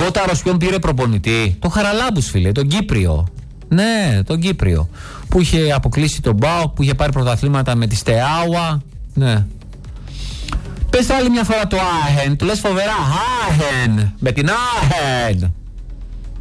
Βόταρος ποιον πήρε προπονητή? Το Χαραλάμπους, φίλε, τον Κύπριο. Ναι, τον Κύπριο. Που είχε αποκλείσει τον ΠΑΟΚ, που είχε πάρει πρωταθλήματα με τη Στεάουα. Ναι. Πες άλλη μια φορά το Άχεν, το λες φοβερά. Άχεν, με την Άχεν.